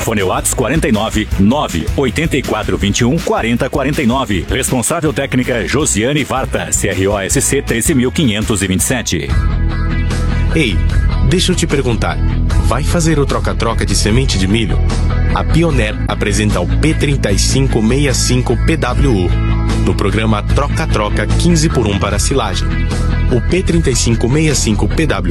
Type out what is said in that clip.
Fone Whats 49 98421 4049. Responsável técnica Josiane Varta, CROSC 13527. Ei, deixa eu te perguntar, vai fazer o troca-troca de semente de milho? A Pioneer apresenta o P3565 PWU, no programa Troca-Troca 15 por 1 para silagem. O P3565 PWU